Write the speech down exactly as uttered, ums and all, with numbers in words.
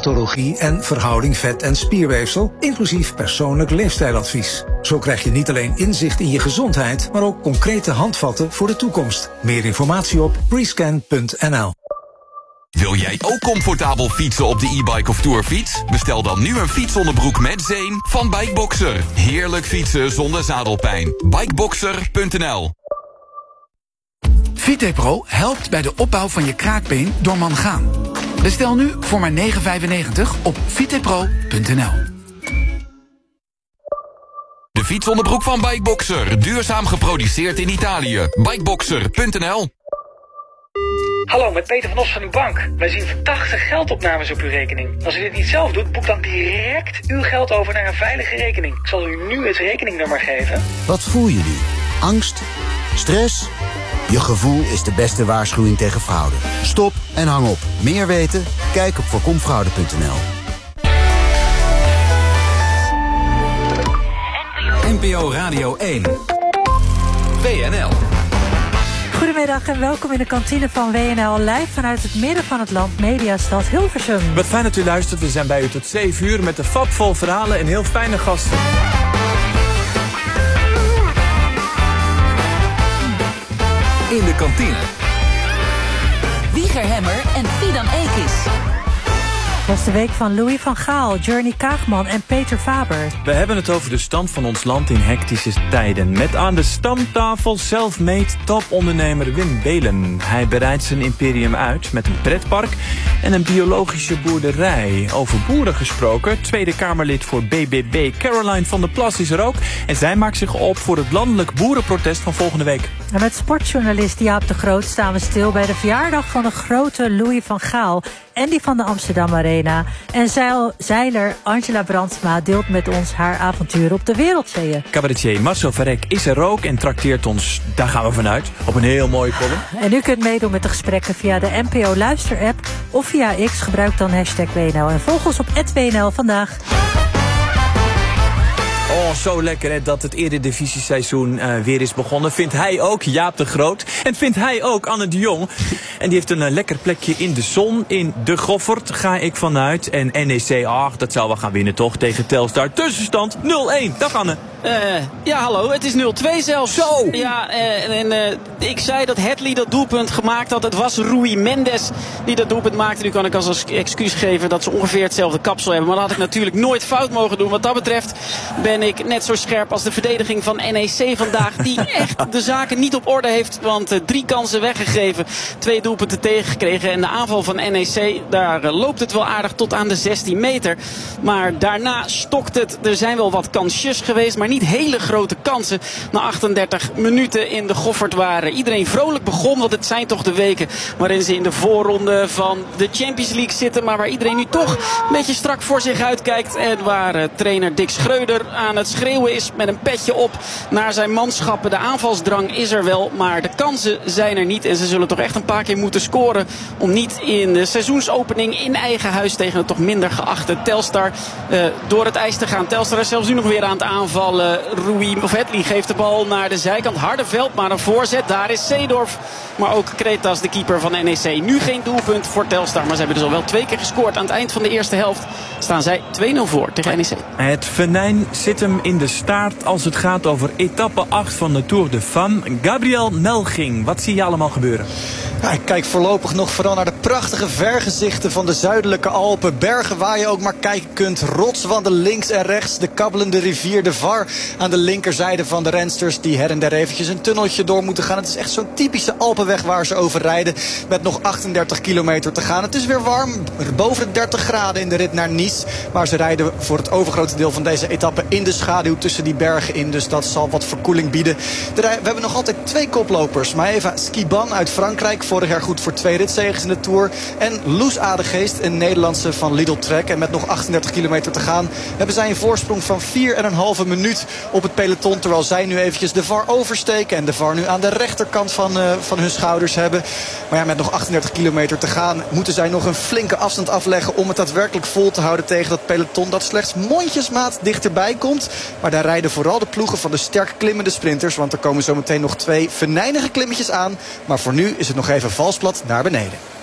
reumatologie en verhouding vet- en spierweefsel, inclusief persoonlijk leefstijladvies. Zo krijg je niet alleen inzicht in je gezondheid, maar ook concrete handvatten voor de toekomst. Meer informatie op prescan punt n l. Wil jij ook comfortabel fietsen op de e-bike of tourfiets? Bestel dan nu een fietsonderbroek met zeem van Bikeboxer. Heerlijk fietsen zonder zadelpijn. bikeboxer punt n l. Vitepro helpt bij de opbouw van je kraakbeen door mangaan. Bestel nu voor maar negen vijfennegentig op vitepro punt n l. De fietsonderbroek van Bikeboxer. Duurzaam geproduceerd in Italië. bikeboxer punt n l. Hallo, met Peter van Os van uw bank. Wij zien verdachte geldopnames op uw rekening. Als u dit niet zelf doet, boek dan direct uw geld over naar een veilige rekening. Ik zal u nu het rekeningnummer geven. Wat voel je nu? Angst? Stress? Je gevoel is de beste waarschuwing tegen fraude. Stop en hang op. Meer weten? Kijk op voorkomfraude punt n l. N P O Radio één. W N L. Goedemiddag en welkom in de kantine van W N L, live vanuit het midden van het land, Mediastad Hilversum. Wat fijn dat u luistert, we zijn bij u tot zeven uur met de fab vol verhalen en heel fijne gasten. In de kantine. Wieger Hemmer en Fidan Ekis. Het was de week van Louis van Gaal, Journey Kaagman en Peter Faber. We hebben het over de stand van ons land in hectische tijden. Met aan de stamtafel self-made topondernemer Wim Beelen. Hij breidt zijn imperium uit met een pretpark en een biologische boerderij. Over boeren gesproken, Tweede Kamerlid voor B B B Caroline van der Plas is er ook. En zij maakt zich op voor het landelijk boerenprotest van volgende week. En met sportjournalist Jaap de Groot staan we stil bij de verjaardag van de grote Louis van Gaal en die van de Amsterdam Arena. En zeil, zeiler Angela Brandsma deelt met ons haar avontuur op de wereldzeeën. Cabaretier Marcel Verrek is er ook en trakteert ons, daar gaan we vanuit, op een heel mooie column. En u kunt meedoen met de gesprekken via de N P O Luister-app of via X. Gebruik dan hashtag W N L. En volg ons op at W N L vandaag. Oh, zo lekker hè, dat het Eredivisie-seizoen uh, weer is begonnen. Vindt hij ook, Jaap de Groot. En vindt hij ook, Anne de Jong. En die heeft een uh, lekker plekje in de zon. In de Goffert ga ik vanuit. En N E C, ach, dat zal wel gaan winnen toch, tegen Telstar. Tussenstand nul één. Dag Anne. Uh, ja, hallo, het is nul twee zelfs. Zo! Ja, uh, en uh, ik zei dat Hadley dat doelpunt gemaakt had. Het was Rui Mendes die dat doelpunt maakte. Nu kan ik als excuus geven dat ze ongeveer hetzelfde kapsel hebben. Maar dat had ik natuurlijk nooit fout mogen doen. Wat dat betreft ben ik net zo scherp als de verdediging van N E C vandaag. Die echt de zaken niet op orde heeft. Want uh, drie kansen weggegeven. Twee doelpunten tegengekregen. En de aanval van N E C, daar uh, loopt het wel aardig tot aan de zestien meter. Maar daarna stokt het. Er zijn wel wat kansjes geweest. Maar niet hele grote kansen. Na achtendertig minuten in de Goffert waren iedereen vrolijk begon. Want het zijn toch de weken waarin ze in de voorronde van de Champions League zitten. Maar waar iedereen nu toch een beetje strak voor zich uitkijkt. En waar uh, trainer Dick Schreuder aan het schreeuwen is met een petje op naar zijn manschappen. De aanvalsdrang is er wel, maar de kansen zijn er niet. En ze zullen toch echt een paar keer moeten scoren om niet in de seizoensopening in eigen huis tegen het toch minder geachte Telstar uh, door het ijs te gaan. Telstar is zelfs nu nog weer aan het aanvallen. Rui of Hadley geeft de bal naar de zijkant. Hardenveld, maar een voorzet. Daar is Seedorf. Maar ook Kretas, de keeper van N E C. Nu geen doelpunt voor Telstar. Maar ze hebben dus al wel twee keer gescoord. Aan het eind van de eerste helft staan zij twee nul voor tegen N E C. Het venijn zit hem in de staart als het gaat over etappe acht van de Tour de Femme. Gabriel Melching, wat zie je allemaal gebeuren? Ja, ik kijk voorlopig nog vooral naar de prachtige vergezichten van de zuidelijke Alpen. Bergen waar je ook maar kijken kunt. Rotswanden links en rechts. De kabbelende rivier de Var aan de linkerzijde van de rensters. Die her en der eventjes een tunneltje door moeten gaan. Het is echt zo'n typische Alpenweg waar ze over rijden. Met nog achtendertig kilometer te gaan. Het is weer warm. Boven de dertig graden in de rit naar Nice. Maar ze rijden voor het overgrote deel van deze etappe in de schaduw tussen die bergen in. Dus dat zal wat verkoeling bieden. We hebben nog altijd twee koplopers. Maëva Skiban uit Frankrijk. Vorig jaar goed voor twee ritzeges in de Tour. En Loes Adegeest, een Nederlandse van Lidl Trek. En met nog achtendertig kilometer te gaan hebben zij een voorsprong van vier en een halve minuut op het peloton. Terwijl zij nu eventjes de V A R oversteken. En de V A R nu aan de rechterkant van, uh, van hun schouders hebben. Maar ja, met nog achtendertig kilometer te gaan moeten zij nog een flinke afstand afleggen om het daadwerkelijk vol te houden tegen dat peloton dat slechts mondjesmaat dichterbij komt. Maar daar rijden vooral de ploegen van de sterk klimmende sprinters. Want er komen zometeen nog twee venijnige klimmetjes aan. Maar voor nu is het nog even valsplat naar beneden.